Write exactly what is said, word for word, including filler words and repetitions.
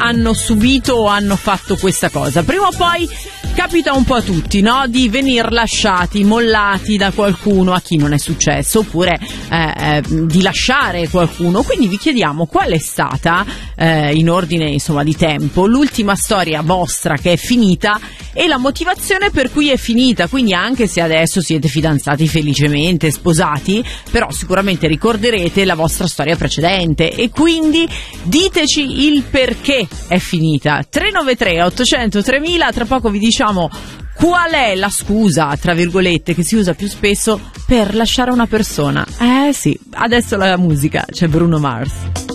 hanno subito o hanno fatto questa cosa. Prima o poi capita un po' a tutti, no? Di venir lasciati, mollati da qualcuno, a chi non è successo, oppure eh, eh, di lasciare qualcuno. Quindi vi chiediamo qual è stata, eh, in ordine insomma di tempo, l'ultima storia vostra che è finita e la motivazione per cui è finita. Quindi anche se adesso siete fidanzati felicemente, sposati, però sicuramente ricorderete la vostra storia precedente e quindi diteci il perché è finita. tre nove tre ottocento tremila, tra poco vi diciamo qual è la scusa, tra virgolette, che si usa più spesso per lasciare una persona. Eh sì, adesso la musica, c'è Bruno Mars.